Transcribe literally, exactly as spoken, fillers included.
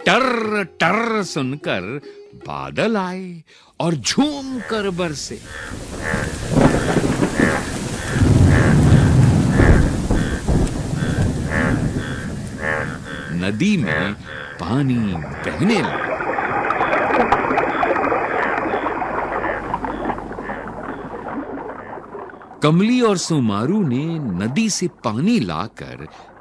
टर टर सुनकर बादल आए और झूम कर बरसे। नदी में पानी बहने लगा। कमली और सुमारू ने नदी से पानी लाकर